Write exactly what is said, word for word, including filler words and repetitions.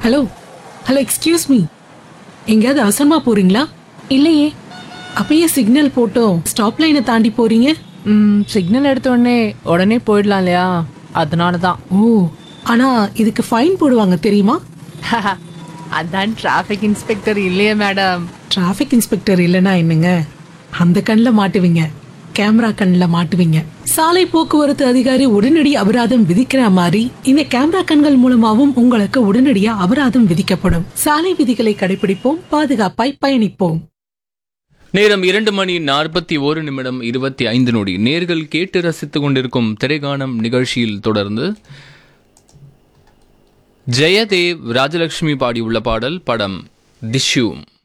Hello hello excuse me, எங்கேயாவது அவசரமா போறீங்களா? இல்லையே. அப்பயே சிக்னல் போட்டோம் ஸ்டாப் லைனை தாண்டி போறீங்க. ம் சிக்னல் எடுத்த உடனே உடனே போயிடலாம் இல்லையா, அதனால தான். ஓ, ஆனா இதுக்கு ஃபைன் போடுவாங்க தெரியுமா? அதான் டிராஃபிக் இன்ஸ்பெக்டர் இல்லையே மேடம். டிராஃபிக் இன்ஸ்பெக்டர் இல்லைன்னா என்னங்க, அந்த கண்ணில் மாட்டுவீங்க, கேமரா கண்ணில் மாட்டுவீங்க. சாலை போக்குவரத்து அதிகாரி உடனடி அபராதம் விதிக்கிற மாதிரி இந்த கேமரா கண்கள் மூலமாவும் உங்களுக்கு உடனடியா அபராதம் விதிக்கப்படும். சாலை விதிகளை கடைபிடிப்போம், பாதுகாப்பாய் பயணிப்போம். நேரம் இரண்டு மணி நாற்பத்தி ஒரு நிமிடம் இருபத்தி ஐந்து நொடி. நேர்கள் கேட்டு ரசித்துக் கொண்டிருக்கும் திரைகானம் நிகழ்ச்சியில் தொடர்ந்து ஜெயதேவ் ராஜலட்சுமி பாடியுள்ள பாடல். படம் டிஷ்யூம்.